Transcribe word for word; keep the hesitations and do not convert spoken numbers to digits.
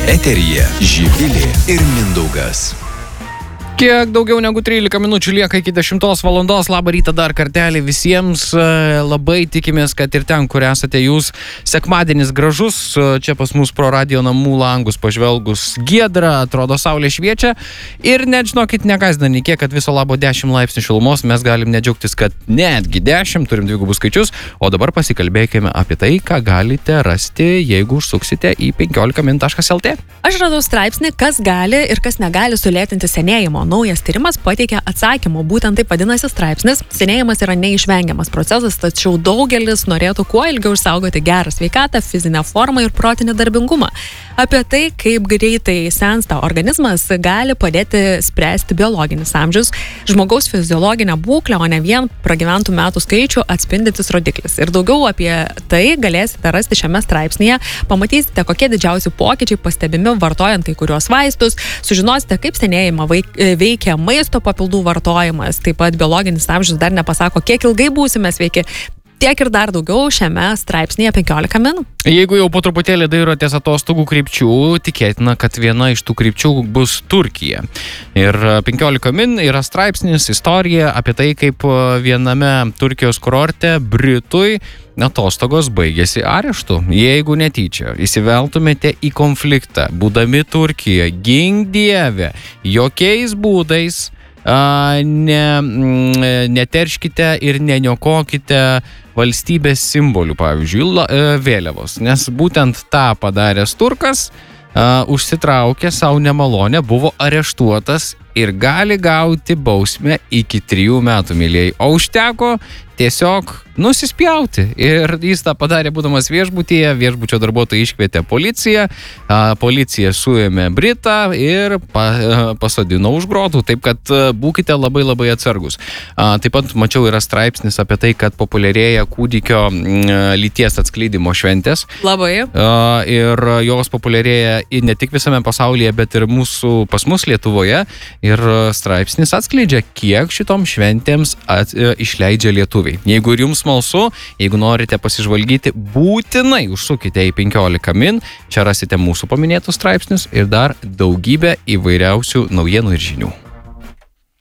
Eteryje Živilė ir Mindaugas. Kiek daugiau negu trylika minučių lieka iki dešimtos valandos. Labą rytą dar kartelį visiems. Labai tikimės, kad ir ten, kur esate jūs, sekmadienis gražus. Čia pas mus pro radio namų langus pažvelgus giedra, atrodo saulė šviečia. Ir net žinokit, negazdina nei kiek, kad viso labo dešimt laipsnių šilumos. Mes galim nedžiaugtis, kad netgi dešimt, turim dvigubus skaičius. O dabar pasikalbėkime apie tai, ką galite rasti, jeigu užsuksite į penkiolika min taškas lt. Aš radau straipsnį, kas gali ir kas negali sulėtinti senėjimo. Naujas tyrimas pateikia atsakymų, būtent taip vadinasi straipsnis. Senėjimas yra neišvengiamas procesas, tačiau daugelis norėtų kuo ilgiau išsaugoti gerą sveikatą, fizinę formą ir protinį darbingumą. Apie tai, kaip greitai sensta organizmas, gali padėti spręsti biologinis amžius, žmogaus fiziologinę būklę, o ne vien pragyventų metų skaičių atspindintis rodiklis. Ir daugiau apie tai galėsite rasti šiame straipsnyje. Pamatysite, kokie didžiausi pokyčiai pastebimi vartojant kai kuriuos vaistus, sužinosite, kaip senėjimą veikia maisto papildų vartojimas, taip pat biologinis amžius dar nepasako, kiek ilgai būsime sveiki. Tiek ir dar daugiau šiame straipsnėje penkiolika min. Jeigu jau po truputėlį dairotės atostogų krypčių, tikėtina, kad viena iš tų krypčių bus Turkija. Ir penkiolika min yra straipsnis, istorija apie tai, kaip viename Turkijos kurorte Britui atostogos baigėsi areštu. Jeigu netyčia įsiveltumėte į konfliktą, būdami Turkijoje, gink dieve, jokiais būdais a, ne, neterškite ir neniokokite valstybės simbolių, pavyzdžiui, la, vėliavos, nes būtent tą padaręs turkas uh, užsitraukė savo nemalonę, buvo areštuotas ir gali gauti bausmę iki trijų metų, mylėjai. O užteko tiesiog nusispjauti. Ir jis tą padarė būdamas viešbutyje, viešbučio darbuotojai iškvietė policiją, a, policija suėmė Britą ir pa, a, pasodino už grotų, taip kad a, būkite labai labai atsargus. A, taip pat mačiau yra straipsnis apie tai, kad populiarėja kūdikio m, lyties atskleidimo šventės. Labai. A, ir jos populiarėja ir ne tik visame pasaulyje, bet ir mūsų, pas mus Lietuvoje. Ir straipsnis atskleidžia, kiek šitom šventėms at, a, išleidžia lietuviai. Jeigu ir jums smalsu, jeigu norite pasižvalgyti, būtinai užsukite į penkiolika min, čia rasite mūsų paminėtus straipsnius ir dar daugybę įvairiausių naujienų ir žinių.